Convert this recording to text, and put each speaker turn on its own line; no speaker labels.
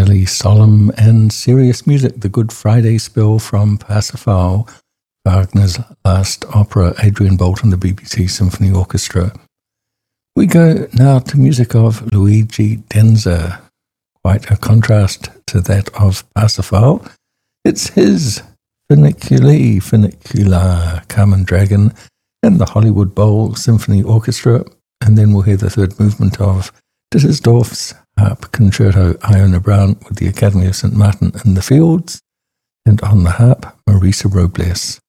fairly solemn and serious music, the Good Friday Spill from Parsifal, Wagner's last opera, Adrian Boult and the BBC Symphony Orchestra. We go now to music of Luigi Denza, quite a contrast to that of Parsifal. It's his Funicular, Carmen Dragon, and the Hollywood Bowl Symphony Orchestra, and then we'll hear the third movement of Dittersdorf's Harp Concerto, Iona Brown with the Academy of St. Martin in the Fields, and on the harp, Marisa Robles.